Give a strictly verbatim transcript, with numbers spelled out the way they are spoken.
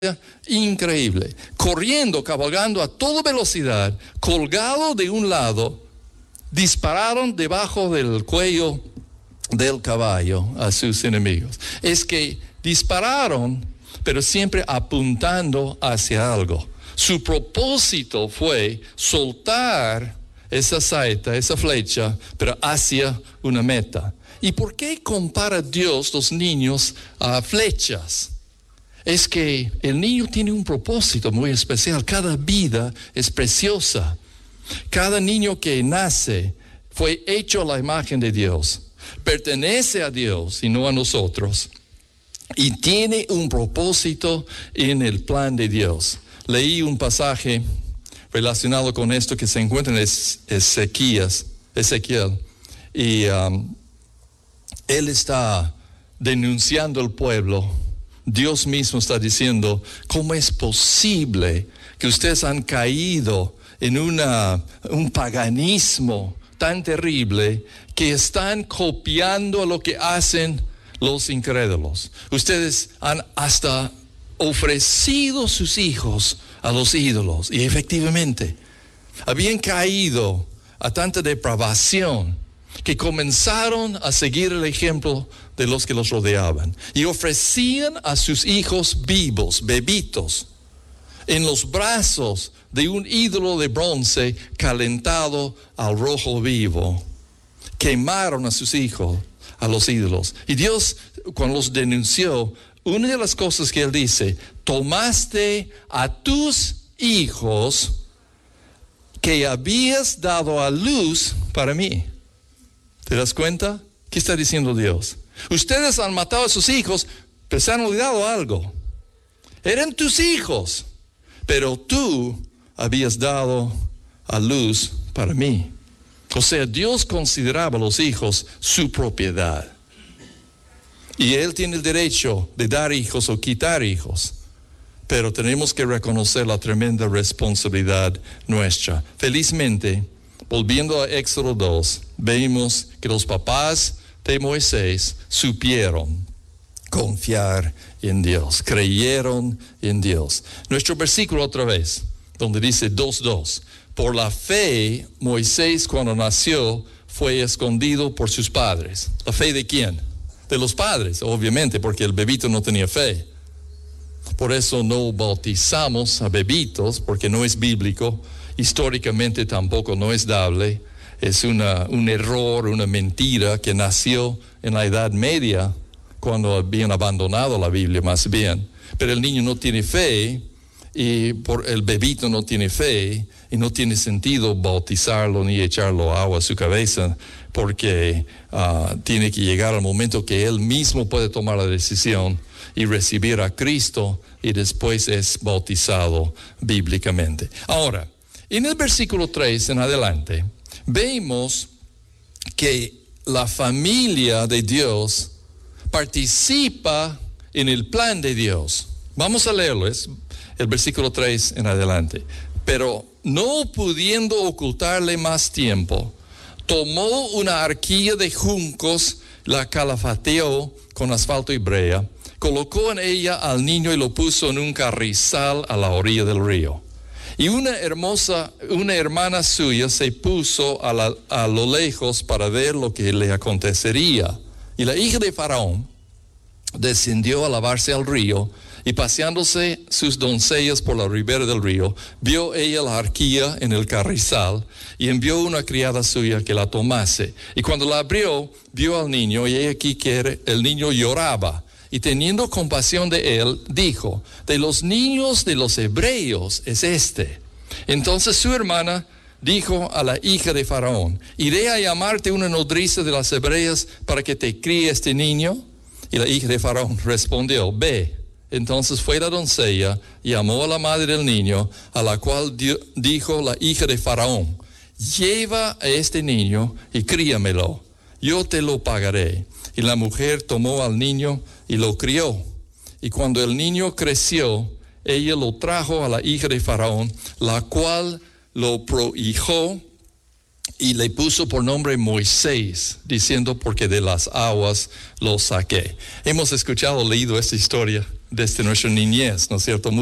increíble, corriendo, cabalgando a toda velocidad, colgado de un lado, dispararon debajo del cuello del caballo a sus enemigos. Es que dispararon, pero siempre apuntando hacia algo. Su propósito fue soltar esa saeta, esa flecha, pero hacia una meta. ¿Y por qué compara Dios los niños a flechas? Es que el niño tiene un propósito muy especial. Cada vida es preciosa. Cada niño que nace fue hecho a la imagen de Dios. Pertenece a Dios y no a nosotros. Y tiene un propósito en el plan de Dios. Leí un pasaje relacionado con esto que se encuentra en Ezequías, Ezequiel. Y um, él está denunciando al pueblo. Dios mismo está diciendo, ¿cómo es posible que ustedes han caído en una, un paganismo tan terrible que están copiando lo que hacen los incrédulos? Ustedes han hasta ofrecido sus hijos a los ídolos y efectivamente habían caído a tanta depravación que comenzaron a seguir el ejemplo de los que los rodeaban y ofrecían a sus hijos vivos, bebitos, en los brazos de un ídolo de bronce calentado al rojo vivo. Quemaron a sus hijos, a los ídolos. Y Dios, cuando los denunció, una de las cosas que Él dice, tomaste a tus hijos que habías dado a luz para mí. ¿Te das cuenta? ¿Qué está diciendo Dios? Ustedes han matado a sus hijos, pero se han olvidado algo. Eran tus hijos, pero tú habías dado a luz para mí. O sea, Dios consideraba a los hijos su propiedad. Y Él tiene el derecho de dar hijos o quitar hijos. Pero tenemos que reconocer la tremenda responsabilidad nuestra. Felizmente, volviendo a Éxodo dos, vemos que los papás de Moisés supieron confiar en Dios, creyeron en Dios. Nuestro versículo otra vez, donde dice dos dos, por la fe Moisés cuando nació fue escondido por sus padres. ¿La fe de quién? De los padres, obviamente, porque el bebito no tenía fe. Por eso no bautizamos a bebitos, porque no es bíblico. Históricamente tampoco no es dable. Es una, un error, una mentira que nació en la Edad Media, cuando habían abandonado la Biblia más bien. Pero el niño no tiene fe, y por el bebito no tiene fe, y no tiene sentido bautizarlo ni echarlo agua a su cabeza, porque uh, tiene que llegar al momento que él mismo puede tomar la decisión y recibir a Cristo, y después es bautizado bíblicamente. Ahora, en el versículo tres en adelante, vemos que la familia de Dios participa en el plan de Dios. Vamos a leerlo, es el versículo tres en adelante. Pero no pudiendo ocultarle más tiempo, tomó una arquilla de juncos, la calafateó con asfalto y brea, colocó en ella al niño y lo puso en un carrizal a la orilla del río. Y una hermosa, una hermana suya se puso a, la, a lo lejos para ver lo que le acontecería. Y la hija de Faraón descendió a lavarse al río, y paseándose sus doncellas por la ribera del río, vio ella la arquilla en el carrizal, y envió una criada suya que la tomase. Y cuando la abrió, vio al niño, y aquí que el niño lloraba. Y teniendo compasión de él, dijo, de los niños de los hebreos es este. Entonces su hermana dijo a la hija de Faraón, iré a llamarte una nodriza de las hebreas para que te críe este niño. Y la hija de Faraón respondió, ve. Entonces fue la doncella, llamó a la madre del niño, a la cual dio, dijo la hija de Faraón, lleva a este niño y críamelo, yo te lo pagaré. Y la mujer tomó al niño y lo crió. Y cuando el niño creció, ella lo trajo a la hija de Faraón, la cual lo prohijó y le puso por nombre Moisés, diciendo, porque de las aguas lo saqué. Hemos escuchado, leído esta historia desde nuestra niñez, ¿no es cierto?